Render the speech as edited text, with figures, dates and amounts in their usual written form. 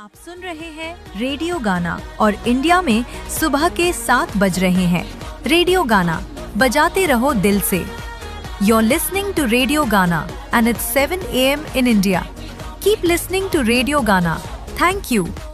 आप सुन रहे हैं रेडियो गाना और इंडिया में सुबह के 7 बज रहे हैं। रेडियो गाना बजाते रहो दिल से। You're listening to Radio Ghana and it's 7 a.m. in India. Keep listening to Radio Ghana. Thank you.